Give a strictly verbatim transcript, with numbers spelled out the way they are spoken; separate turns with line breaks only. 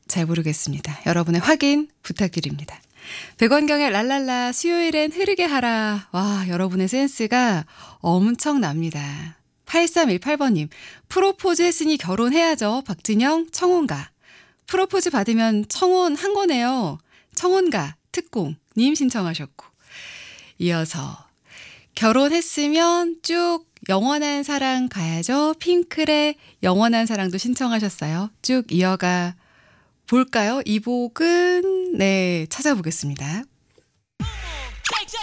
잘 모르겠습니다. 여러분의 확인 부탁드립니다. 백원경의 랄랄라 수요일엔 흐르게 하라. 와, 여러분의 센스가 엄청납니다. 팔삼일팔 번님 프로포즈 했으니 결혼해야죠. 박진영 청혼가. 프로포즈 받으면 청혼 한 거네요. 청혼가 특공님 신청하셨고, 이어서 결혼했으면 쭉 영원한 사랑 가야죠. 핑클의 영원한 사랑도 신청하셨어요. 쭉 이어가 볼까요? 이 곡은 네 찾아보겠습니다.